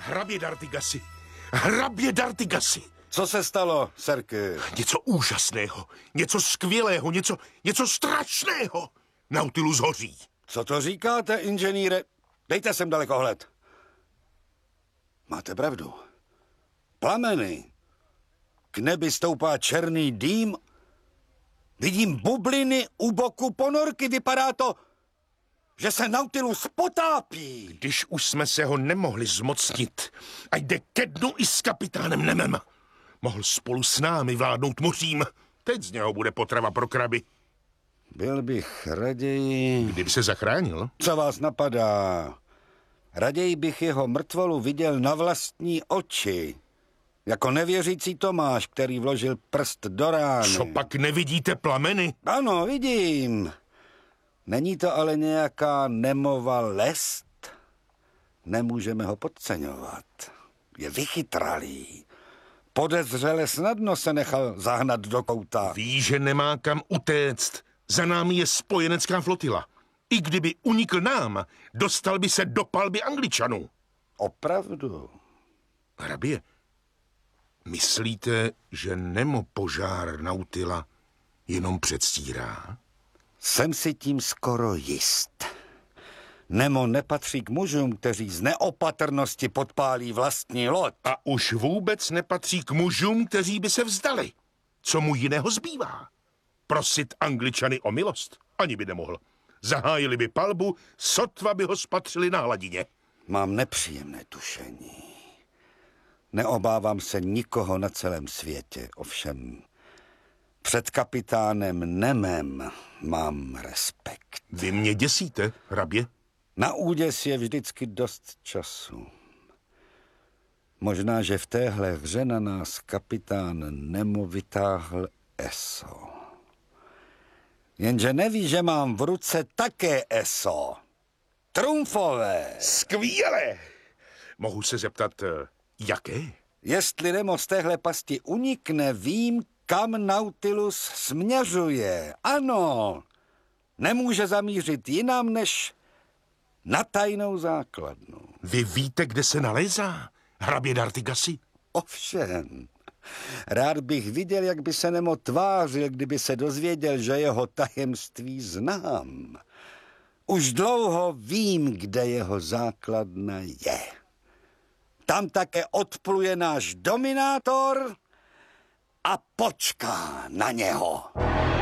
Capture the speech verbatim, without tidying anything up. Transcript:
Hrabě D'Artigasi, hrabě D'Artigasi. Co se stalo, Serky? Něco úžasného, něco skvělého, něco, něco strašného. Nautilus hoří. Co to říkáte, inženýre? Dejte sem dalekohled. Máte pravdu. Plameny. K nebi stoupá černý dým. Vidím bubliny u boku ponorky. Vypadá to, že se Nautilus potápí. Když už jsme se ho nemohli zmocnit a jde ke dnu i s kapitánem Nemem. Mohl spolu s námi vládnout mořím. Teď z něho bude potrava pro kraby. Byl bych raději... Kdyby se zachránil? Co vás napadá? Raději bych jeho mrtvolu viděl na vlastní oči. Jako nevěřící Tomáš, který vložil prst do rány. Co pak nevidíte plameny? Ano, vidím. Není to ale nějaká Nemova lest? Nemůžeme ho podceňovat. Je vychytralý. Podezřele snadno se nechal zahnat do kouta. Ví, že nemá kam utéct. Za námi je spojenecká flotila. I kdyby unikl nám, dostal by se do palby Angličanů. Opravdu? Hrabě, myslíte, že Nemo požár Nautila jenom předstírá? Jsem si tím skoro jist. Nemo nepatří k mužům, kteří z neopatrnosti podpálí vlastní loď. A už vůbec nepatří k mužům, kteří by se vzdali. Co mu jiného zbývá? Prosit Angličany o milost? Ani by nemohl. Zahájili by palbu, sotva by ho spatřili na hladině. Mám nepříjemné tušení. Neobávám se nikoho na celém světě, ovšem před kapitánem Nemem mám respekt. Vy mě děsíte, hrabě? Na úděs je vždycky dost času. Možná, že v téhle hře na nás kapitán Nemo vytáhl eso. Jenže neví, že mám v ruce také eso. Trumfové. Skvělé. Mohu se zeptat, jaké? Jestli Nemo z téhle pasti unikne, vím, kam Nautilus směřuje. Ano, nemůže zamířit jinam než na tajnou základnu. Vy víte, kde se nalézá, hrabě D'Artigasi? Ovšem, rád bych viděl, jak by se Nemo tvářil, kdyby se dozvěděl, že jeho tajemství znám. Už dlouho vím, kde jeho základna je. Tam také odpluje náš dominátor a počká na něho.